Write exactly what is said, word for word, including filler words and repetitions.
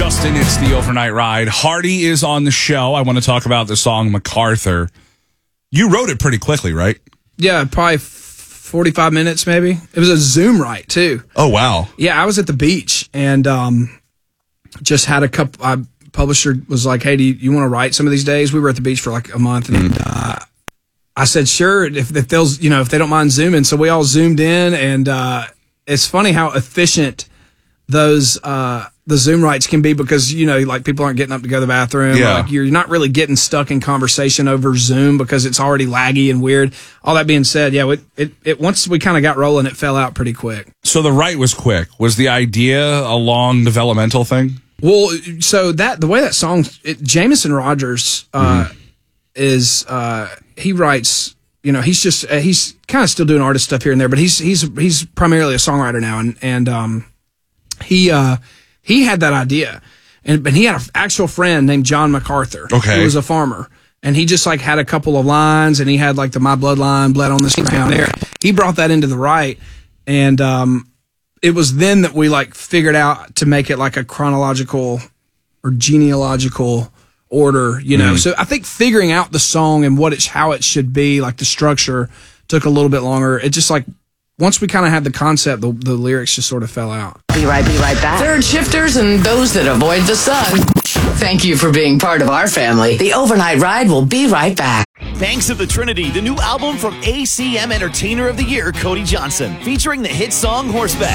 Justin, it's the Overnight Ride. Hardy is on the show. I want to talk about the song MacArthur. You wrote it pretty quickly, right? Yeah, probably forty-five minutes maybe. It was a Zoom write, too. Oh, wow. Yeah, I was at the beach and um, just had a couple. My publisher was like, hey, do you, you want to write some of these days? We were at the beach for like a month. And mm. uh, I said, sure, if, if, they'll, you know, if they don't mind Zooming. So we all Zoomed in. And uh, it's funny how efficient those uh, the Zoom writes can be because, you know, like people aren't getting up to go to the bathroom. Yeah. Like you're not really getting stuck in conversation over Zoom because it's already laggy and weird. All that being said, yeah, it, it, it once we kind of got rolling, it fell out pretty quick. So the write was quick. Was the idea a long developmental thing? Well, so that the way that song, it, Jameson Rogers uh, mm-hmm. is uh, he writes. You know, he's just uh, he's kind of still doing artist stuff here and there, but he's he's he's primarily a songwriter now, and and um, he uh, he had that idea, and but he had an actual friend named John MacArthur, okay, who was a farmer, and he just like had a couple of lines, and he had like the My Bloodline, Bled on this ground there. He brought that into the right, and um, it was then that we like figured out to make it like a chronological or genealogical order, you know. Mm. So I think figuring out the song and what it's how it should be, like the structure, took a little bit longer. It just like once we kind of had the concept, the, the lyrics just sort of fell out. Be right, be right back. Third shifters and those that avoid the sun. Thank you for being part of our family. The Overnight Ride will be right back. Banks of the Trinity, the new album from A C M Entertainer of the Year, Cody Johnson, featuring the hit song Horseback.